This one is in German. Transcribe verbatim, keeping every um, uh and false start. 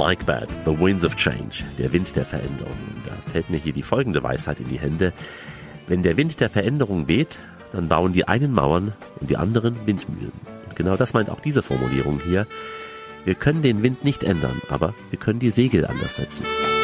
Mike Batt, The Winds of Change, der Wind der Veränderung. Und da fällt mir hier die folgende Weisheit in die Hände. Wenn der Wind der Veränderung weht, dann bauen die einen Mauern und die anderen Windmühlen. Und genau das meint auch diese Formulierung hier. Wir können den Wind nicht ändern, aber wir können die Segel anders setzen.